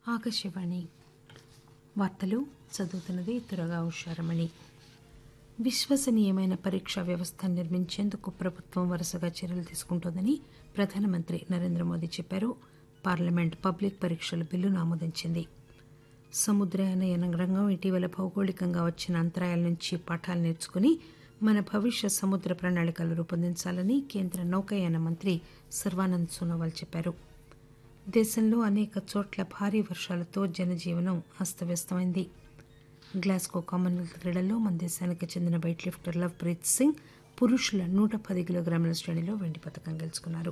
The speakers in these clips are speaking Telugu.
ఆకాశవాణి వార్తలు చదువుతున్నది తురగా ఉషారమణి. విశ్వసనీయమైన పరీక్షా వ్యవస్థను నిర్మించేందుకు ప్రభుత్వం వరుసగా చర్యలు తీసుకుంటోందని ప్రధానమంత్రి నరేంద్ర మోదీ చెప్పారు. పార్లమెంట్ పబ్లిక్ పరీక్షల బిల్లును ఆమోదించింది. సముద్రయాన రంగం ఇటీవల భౌగోళికంగా వచ్చిన అంతరాయాల నుంచి పాఠాలు నేర్చుకుని మన భవిష్య సముద్ర ప్రణాళికలు రూపొందించాలని కేంద్ర నౌకాయాన మంత్రి సర్వానంద్ సోనోవాల్ చెప్పారు. దేశంలో అనేక చోట్ల భారీ వర్షాలతో జనజీవనం అస్తవ్యస్తమైంది. గ్లాస్గో కామన్వెల్త్ క్రీడల్లో మన దేశానికి చెందిన weight lifter love Preet Singh పురుషుల 110 కిలోగ్రాముల శ్రేణిలో వెండి పతకం గెలుచుకున్నారు.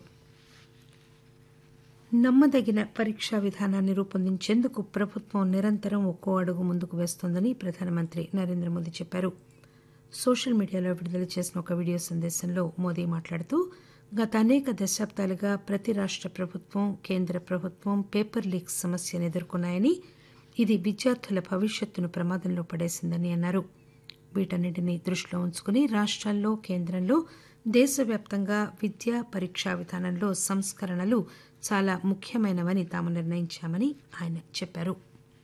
నమ్మదగిన పరీక్షా విధానాన్ని రూపొందించేందుకు ప్రభుత్వం నిరంతరం ఒక్కో అడుగు ముందుకు వేస్తోందని ప్రధానమంత్రి నరేంద్ర మోదీ చెప్పారు. సోషల్ మీడియాలో విడుదల చేసిన ఒక వీడియో సందేశంలో మోదీ మాట్లాడుతూ గత అనేక దశాబ్దాలుగా ప్రతి రాష్ట ప్రభుత్వం కేంద్ర ప్రభుత్వం పేపర్ లీక్స్ సమస్యను ఎదుర్కొన్నాయని, ఇది విద్యార్థుల భవిష్యత్తును ప్రమాదంలో పడేసిందని అన్నారు. వీటన్నింటినీ దృష్టిలో ఉంచుకుని రాష్టాల్లో కేంద్రంలో దేశవ్యాప్తంగా విద్యా పరీక్షా విధానంలో సంస్కరణలు చాలా ముఖ్యమైనవని తాము నిర్ణయించామని ఆయన చెప్పారు.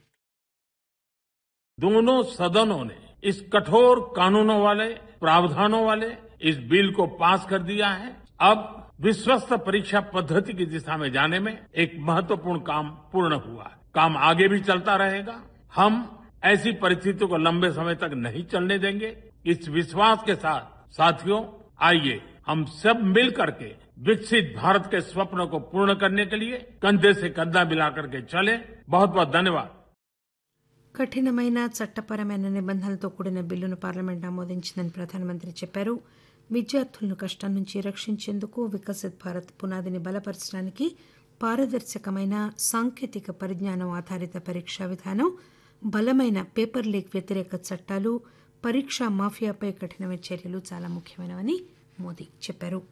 दोनों सदनों ने इस कठोर कानूनों वाले प्रावधानों वाले इस बिल को पास कर दिया है. अब विश्वस्त परीक्षा पद्धति की दिशा में जाने में एक महत्वपूर्ण काम पूर्ण हुआ है. काम आगे भी चलता रहेगा. हम ऐसी परिस्थितियों को लंबे समय तक नहीं चलने देंगे. इस विश्वास के साथ साथियों, आइए हम सब मिल करके विकसित भारत के स्वप्न को पूर्ण करने के लिए कंधे से कंधा मिलाकर के चले. बहुत बहुत धन्यवाद. కఠినమైన చట్టపరమైన నిబంధనలతో కూడిన బిల్లును పార్లమెంట్ ఆమోదించిందని ప్రధానమంత్రి చెప్పారు. విద్యార్థులను కష్టం నుంచి రక్షించేందుకు వికసిత్ భారత్ పునాదిని బలపరచడానికి పారదర్శకమైన సాంకేతిక పరిజ్ఞానం ఆధారిత పరీక్షా విధానం, బలమైన పేపర్ లీక్ వ్యతిరేక చట్టాలు, పరీక్షా మాఫియాపై కఠినమైన చర్యలు చాలా ముఖ్యమైనవని మోదీ చెప్పారు.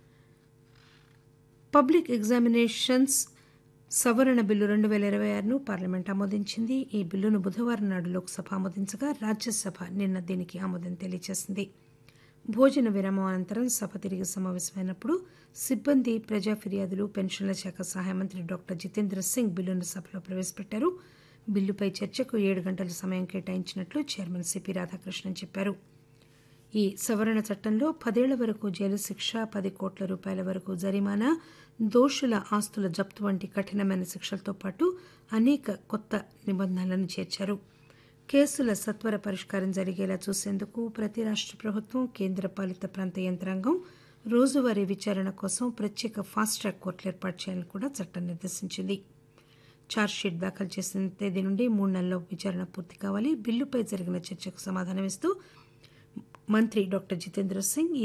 పబ్లిక్ ఎగ్జామినేషన్స్ సవరణ బిల్లు 2026ను పార్లమెంట్ ఆమోదించింది. ఈ బిల్లును బుధవారం నాడు లోక్సభ ఆమోదించగా రాజ్యసభ నిన్న దీనికి ఆమోదం తెలియజేసింది. భోజన విరామం అనంతరం సభ తిరిగి సమావేశమైనప్పుడు సిబ్బంది, ప్రజా ఫిర్యాదులు, పెన్షన్ల శాఖ సహాయ మంత్రి డాక్టర్ జితేంద్ర సింగ్ బిల్లును సభలో ప్రవేశపెట్టారు. బిల్లుపై చర్చకు 7 గంటల సమయం కేటాయించినట్లు చైర్మన్ సిపి రాధాకృష్ణన్ చెప్పారు. ఈ సవరణ చట్టంలో 10 ఏళ్ల వరకు జైలు శిక్ష, 10 కోట్ల రూపాయల వరకు జరిమానా, దోషుల ఆస్తుల జప్తు వంటి కఠినమైన శిక్షలతో పాటు అనేక కొత్త నిబంధనలను చేర్చారు. కేసుల సత్వర పరిష్కారం జరిగేలా చూసేందుకు ప్రతి రాష్ట ప్రభుత్వం, కేంద్ర పాలిత ప్రాంత యంత్రాంగం రోజువారీ విచారణ కోసం ప్రత్యేక ఫాస్ట్ ట్రాక్ కోర్టులు ఏర్పాటు చేయాలని కూడా చట్టం నిర్దేశించింది. ఛార్జ్షీట్ దాఖలు చేసిన తేదీ నుండి 3 నెలల్లో విచారణ పూర్తి కావాలి. బిల్లుపై జరిగిన చర్చకు సమాధానమిస్తూ మంత్రి డాక్టర్ జితేంద్ర సింగ్